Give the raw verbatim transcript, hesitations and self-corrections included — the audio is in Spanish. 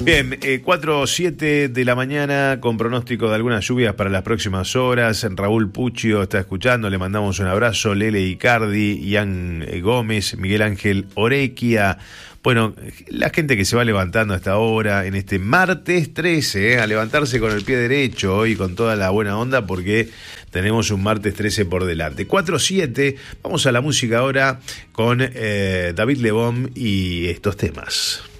Bien, eh, cuatro o siete de la mañana con pronóstico de algunas lluvias para las próximas horas. Raúl Puccio está escuchando, le mandamos un abrazo. Lele Icardi, Ian Gómez, Miguel Ángel Orequia. Bueno, la gente que se va levantando hasta ahora en este martes trece, eh, a levantarse con el pie derecho hoy con toda la buena onda porque tenemos un martes trece por delante. cuatro siete, vamos a la música ahora con eh, David Lebón y estos temas.